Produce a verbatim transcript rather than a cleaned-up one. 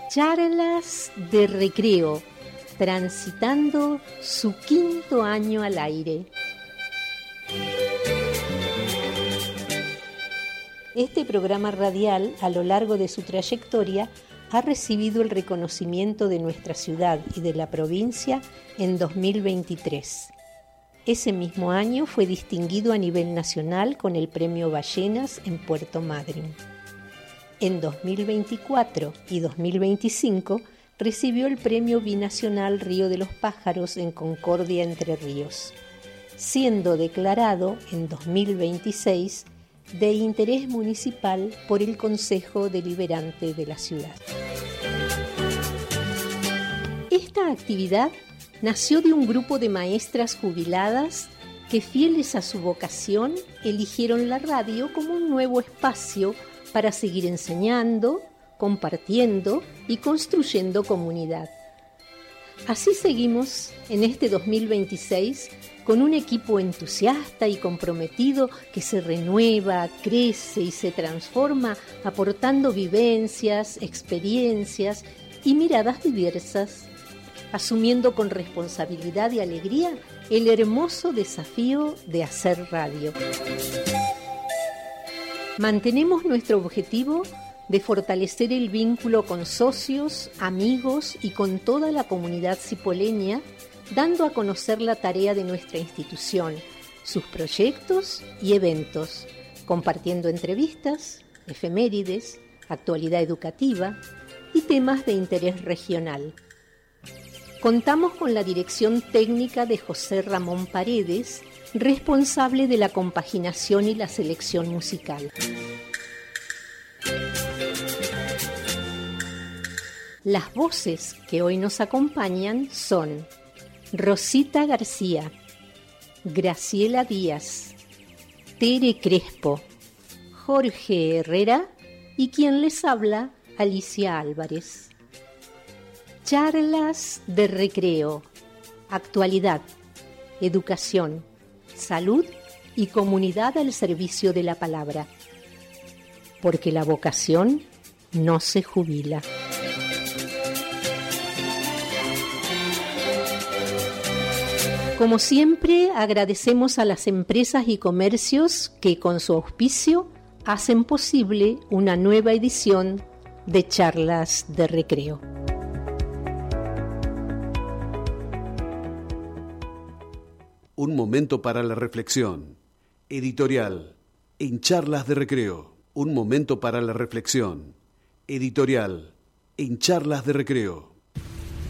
Charlas de recreo, transitando su quinto año al aire. Este programa radial, a lo largo de su trayectoria, ha recibido el reconocimiento de nuestra ciudad y de la provincia en dos mil veintitrés. Ese mismo año fue distinguido a nivel nacional con el Premio Ballenas en Puerto Madryn. En dos mil veinticuatro y dos mil veinticinco recibió el Premio Binacional Río de los Pájaros en Concordia, Entre Ríos, siendo declarado en dos mil veintiséis de interés municipal por el Consejo Deliberante de la ciudad. Esta actividad nació de un grupo de maestras jubiladas que, fieles a su vocación, eligieron la radio como un nuevo espacio para seguir enseñando, compartiendo y construyendo comunidad. Así seguimos en este dos mil veintiséis con un equipo entusiasta y comprometido que se renueva, crece y se transforma, aportando vivencias, experiencias y miradas diversas, asumiendo con responsabilidad y alegría el hermoso desafío de hacer radio. Mantenemos nuestro objetivo de fortalecer el vínculo con socios, amigos y con toda la comunidad cipoleña, dando a conocer la tarea de nuestra institución, sus proyectos y eventos, compartiendo entrevistas, efemérides, actualidad educativa y temas de interés regional. Contamos con la dirección técnica de José Ramón Paredes, responsable de la compaginación y la selección musical. Las voces que hoy nos acompañan son Rosita García, Graciela Díaz, Tere Crespo, Jorge Herrera y quien les habla, Alicia Álvarez. Charlas de recreo, actualidad, educación, salud y comunidad al servicio de la palabra. Porque la vocación no se jubila. Como siempre, agradecemos a las empresas y comercios que con su auspicio hacen posible una nueva edición de Charlas de Recreo. Un momento para la reflexión. Editorial en Charlas de Recreo. Un momento para la reflexión. Editorial en Charlas de Recreo.